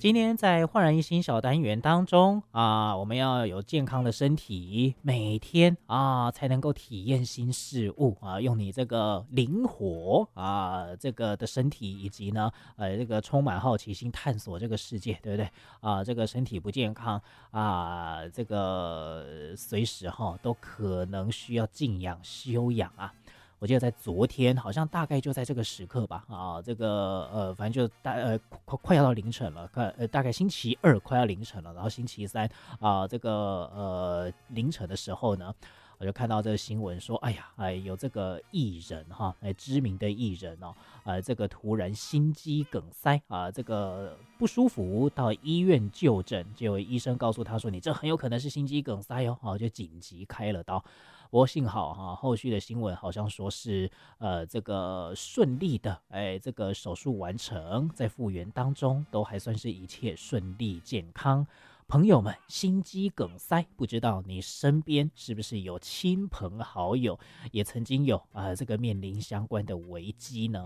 今天在焕然一新小单元当中我们要有健康的身体，每天才能够体验新事物用你这个灵活这个的身体，以及呢这个充满好奇心探索这个世界，对不对这个身体不健康这个随时都可能需要静养休养我记得在昨天，好像大概就在这个时刻吧，这个反正就快要到凌晨了，大概星期二快要凌晨了，然后星期三这个凌晨的时候呢，我就看到这个新闻说，有这个艺人知名的艺人这个突然心肌梗塞这个不舒服到医院就诊，结果医生告诉他说，你这很有可能是心肌梗塞就紧急开了刀。不过幸好后续的新闻好像说是这个顺利的这个手术完成，在复原当中都还算是一切顺利健康。朋友们，心肌梗塞，不知道你身边是不是有亲朋好友也曾经有这个面临相关的危机呢？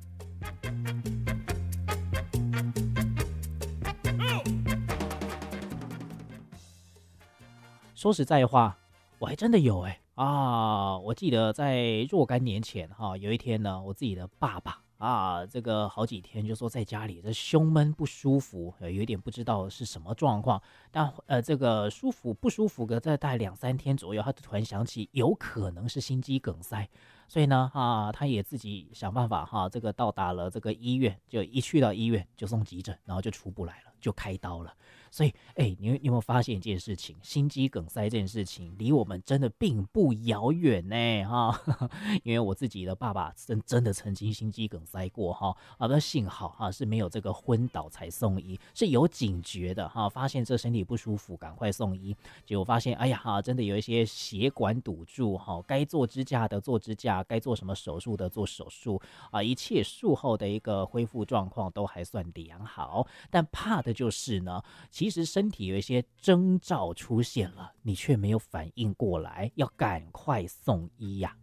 说实在话，我还真的有我记得在若干年前有一天呢，我自己的爸爸这个好几天就说在家里这胸闷不舒服，有一点不知道是什么状况，但这个不舒服个大概2-3天左右，他突然想起有可能是心肌梗塞，所以呢他也自己想办法这个到达了这个医院，就一去到医院就送急诊，然后就出不来了，就开刀了。所以你有没有发现一件事情，心肌梗塞这件事情离我们真的并不遥远呢因为我自己的爸爸真的曾经心肌梗塞过那幸好是没有这个昏倒才送医，是有警觉的发现这身体不舒服赶快送医，结果发现真的有一些血管堵住该做支架的做支架，该做什么手术的做手术一切术后的一个恢复状况都还算良好，但怕的就是呢，其实身体有一些征兆出现了，你却没有反应过来，要赶快送医呀。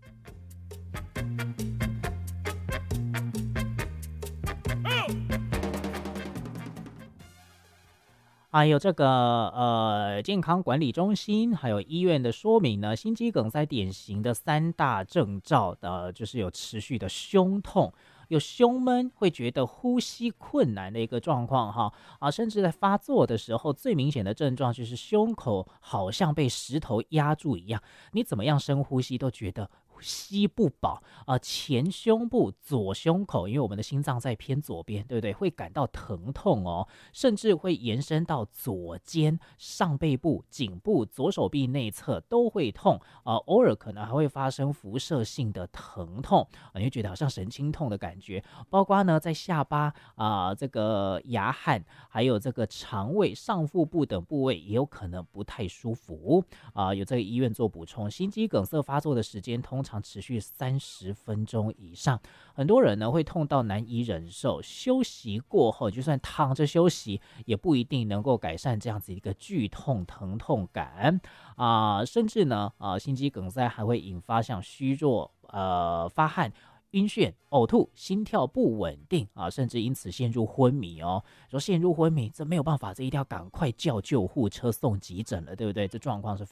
还有这个健康管理中心还有医院的说明呢，心肌梗塞典型的3大症兆就是有持续的胸痛，有胸闷，会觉得呼吸困难的一个状况甚至在发作的时候，最明显的症状就是胸口好像被石头压住一样，你怎么样深呼吸都觉得吸不饱前胸部左胸口，因为我们的心脏在偏左边，对不对？会感到疼痛甚至会延伸到左肩、上背部、颈部、左手臂内侧都会痛偶尔可能还会发生辐射性的疼痛你会觉得好像神经痛的感觉，包括呢在下巴这个牙汗，还有这个肠胃、上腹部等部位也有可能不太舒服有这个医院做补充，心肌梗塞发作的时间通常持续30分钟以上，很多人呢会痛到难以忍受，休息过后就算躺着休息也不一定能够改善这样子一个剧痛疼痛感甚至呢心肌梗塞还会引发像虚弱发汗、晕眩、呕吐、心跳不稳定甚至因此陷入昏迷说陷入昏迷这没有办法，这一定要赶快叫救护车送急诊了，对不对？这状况是